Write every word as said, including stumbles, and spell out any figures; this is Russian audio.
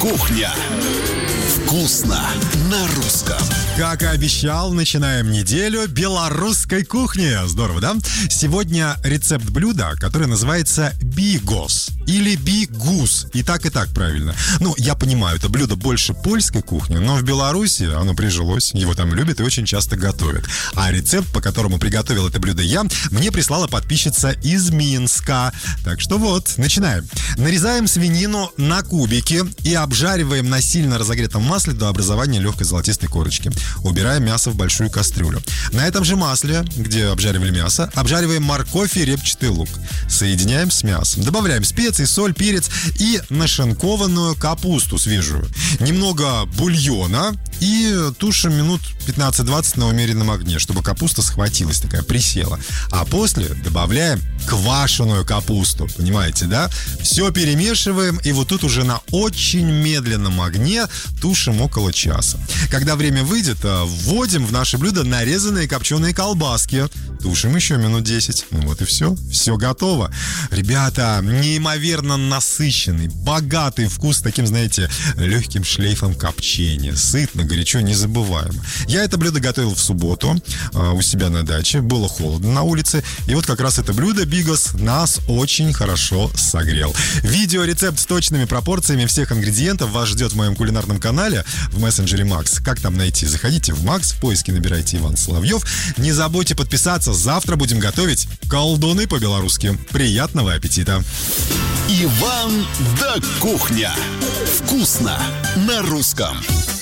Кухня. Вкусно на русском. Как и обещал, начинаем неделю белорусской кухни. Здорово, да? Сегодня рецепт блюда, которое называется бигос или бигус. И так, и так правильно. Ну, я понимаю, это блюдо больше польской кухни, но в Беларуси оно прижилось. Его там любят и очень часто готовят. А рецепт, по которому приготовил это блюдо я, мне прислала подписчица из Минска. Так что вот, начинаем. Нарезаем свинину на кубики и обжариваем на сильно разогретом масле до образования легкой золотистой корочки. Убираем мясо в большую кастрюлю. На этом же масле, где обжаривали мясо, обжариваем морковь и репчатый лук. Соединяем с мясом. Добавляем специи, соль, перец и нашинкованную капусту свежую. Немного бульона и тушим минут пятнадцать-двадцать на умеренном огне, чтобы капуста схватилась, такая присела. А после добавляем квашеную капусту. Понимаете, да? Все перемешиваем, и вот тут уже на очень медленном огне тушим около часа. Когда время выйдет, вводим в наше блюдо нарезанные копченые колбаски. Тушим еще минут десять. Ну вот и все. Все готово. Ребята, неимоверно насыщенный, богатый вкус с таким, знаете, легким шлейфом копчения. Сытно, горячо, незабываемо. Я это блюдо готовил в субботу э, у себя на даче. Было холодно на улице. И вот как раз это блюдо бигос нас очень хорошо согрел. Видео-рецепт с точными пропорциями всех ингредиентов вас ждет в моем кулинарном канале в мессенджере Макс. Как там найти? Заходите в Макс, в поиске набирайте Иван Соловьев. Не забудьте подписаться. Завтра будем готовить колдуны по-белорусски. Приятного аппетита! Иван да Кухня. Вкусно на русском.